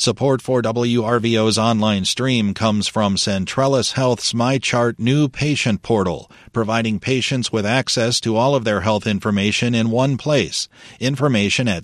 Support for WRVO's online stream comes from Centrellis Health's MyChart new patient portal, providing patients with access to all of their health information in one place. Information at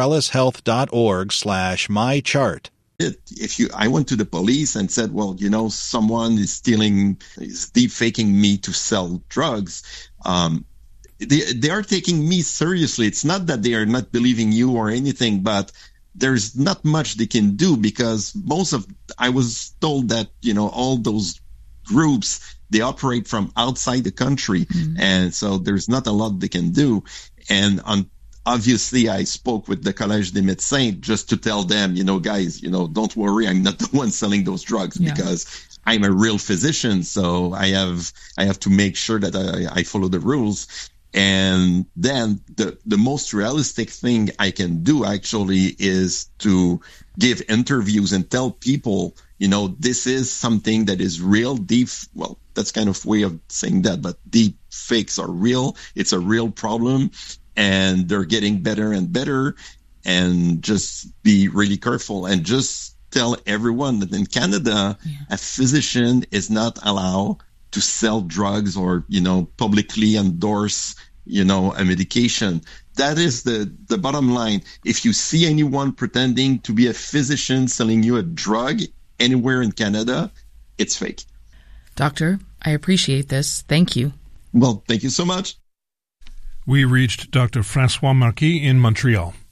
centrellishealth.org/mychart. I went to the police and said, well, someone is deep faking me to sell drugs. They are taking me seriously. It's not that they are not believing you or anything, but there's not much they can do because I was told that, all those groups, they operate from outside the country. Mm-hmm. And so there's not a lot they can do. And obviously I spoke with the Collège des Médecins just to tell them, guys, don't worry. I'm not the one selling those drugs because I'm a real physician. So I have to make sure that I follow the rules. And then the most realistic thing I can do actually is to give interviews and tell people, this is something that is real. Well, that's kind of way of saying that, but deep fakes are real. It's a real problem and they're getting better and better, and just be really careful and just tell everyone that in Canada, a physician is not allowed to sell drugs or, publicly endorse, a medication. That is the bottom line. If you see anyone pretending to be a physician selling you a drug anywhere in Canada, it's fake. Doctor, I appreciate this. Thank you. Well, thank you so much. We reached Dr. Francois Marquis in Montreal.